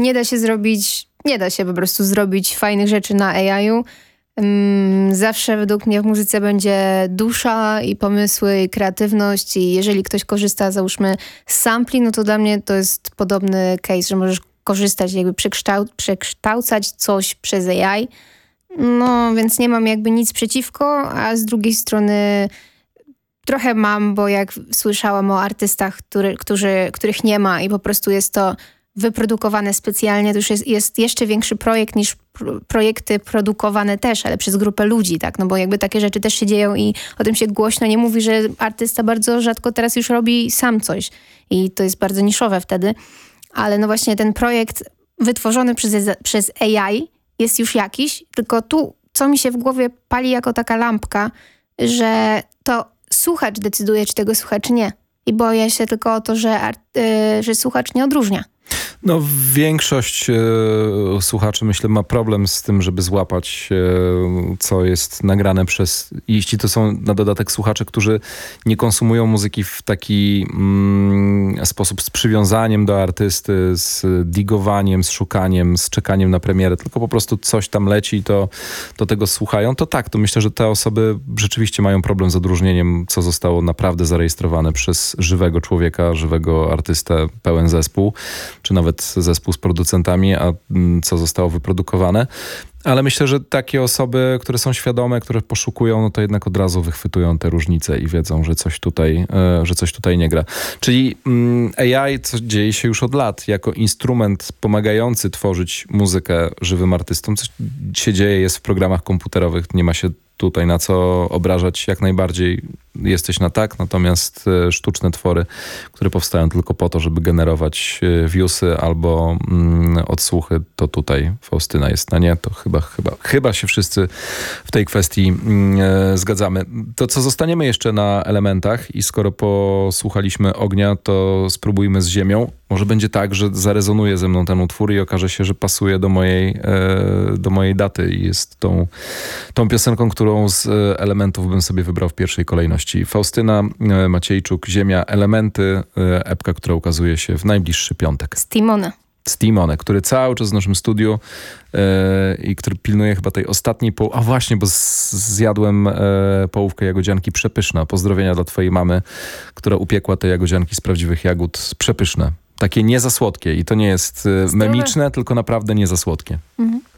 nie da się po prostu zrobić fajnych rzeczy na AI-u. Zawsze według mnie w muzyce będzie dusza i pomysły i kreatywność i jeżeli ktoś korzysta załóżmy z sampli, no to dla mnie to jest podobny case, że możesz korzystać, jakby przekształcać coś przez AI. No więc nie mam jakby nic przeciwko, a z drugiej strony trochę mam, bo jak słyszałam o artystach, których nie ma i po prostu jest to wyprodukowane specjalnie, to już jest jeszcze większy projekt niż projekty produkowane też, ale przez grupę ludzi, tak? No bo jakby takie rzeczy też się dzieją i o tym się głośno nie mówi, że artysta bardzo rzadko teraz już robi sam coś i to jest bardzo niszowe wtedy, ale no właśnie ten projekt wytworzony przez AI jest już jakiś, tylko tu, co mi się w głowie pali jako taka lampka, że to słuchacz decyduje, czy tego słucha, czy nie. I boję się tylko o to, że słuchacz nie odróżnia. No większość słuchaczy, myślę, ma problem z tym, żeby złapać, co jest nagrane jeśli to są na dodatek słuchacze, którzy nie konsumują muzyki w taki sposób z przywiązaniem do artysty, z digowaniem, z szukaniem, z czekaniem na premierę, tylko po prostu coś tam leci i to tego słuchają, to tak, to myślę, że te osoby rzeczywiście mają problem z odróżnieniem, co zostało naprawdę zarejestrowane przez żywego człowieka, żywego artystę, pełen zespół, czy nawet zespół z producentami, a co zostało wyprodukowane. Ale myślę, że takie osoby, które są świadome, które poszukują, no to jednak od razu wychwytują te różnice i wiedzą, że coś tutaj nie gra. Czyli AI, co dzieje się już od lat, jako instrument pomagający tworzyć muzykę żywym artystom. Co się dzieje, jest w programach komputerowych, nie ma się tutaj na co obrażać, jak najbardziej jesteś na tak, natomiast sztuczne twory, które powstają tylko po to, żeby generować viewsy albo odsłuchy, to tutaj Faustyna jest na nie, to chyba się wszyscy w tej kwestii zgadzamy. To co, zostaniemy jeszcze na elementach i skoro posłuchaliśmy ognia, to spróbujmy z ziemią. Może będzie tak, że zarezonuje ze mną ten utwór i okaże się, że pasuje do mojej daty i jest tą piosenką, którą z elementów bym sobie wybrał w pierwszej kolejności. Faustyna Maciejczuk, Ziemia, Elementy, epka, która ukazuje się w najbliższy piątek. Z Timone, który cały czas w naszym studiu i który pilnuje chyba tej ostatniej a właśnie, bo zjadłem połówkę jagodzianki, przepyszna. Pozdrowienia dla twojej mamy, która upiekła te jagodzianki z prawdziwych jagód. Przepyszne. Takie nie za słodkie i to nie jest memiczne, tylko naprawdę nie za słodkie. Mhm.